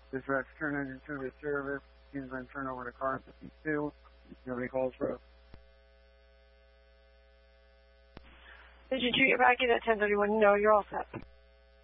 Dispatch, turn engine 2 to service. He's been turned over to car 52. Nobody calls for us. Did you treat your packet at 1031? No, you're all set.